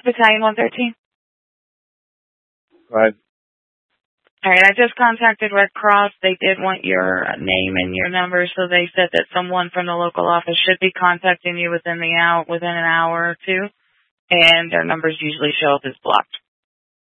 Battalion 113. Right. All right, I just contacted Red Cross. They did want your name and your number, so they said that someone from the local office should be contacting you within an hour or two, and their numbers usually show up as blocked.